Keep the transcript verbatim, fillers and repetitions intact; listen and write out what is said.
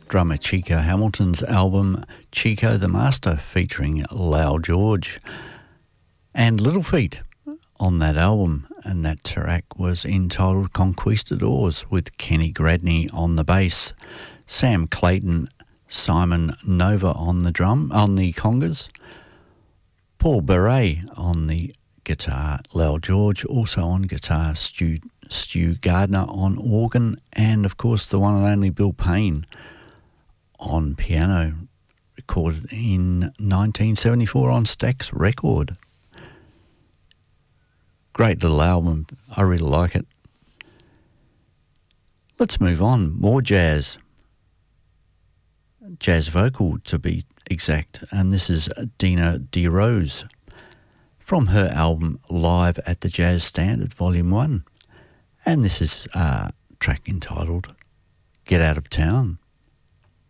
drummer Chico Hamilton's album Chico the Master, featuring Lowell George and Little Feat on that album, and that track was entitled Conquistadors, with Kenny Gradney on the bass, Sam Clayton, Simon Nova on the drum, on the congas, Paul Beret on the guitar, Lowell George also on guitar, Stu, Stu Gardner on organ, and of course the one and only Bill Payne on piano, recorded in nineteen seventy-four on Stax Record. Great little album, I really like it. Let's move on, more jazz. Jazz vocal to be exact, and this is Dina De Rose from her album Live at the Jazz Standard Volume one, and this is a track entitled Get Out of Town.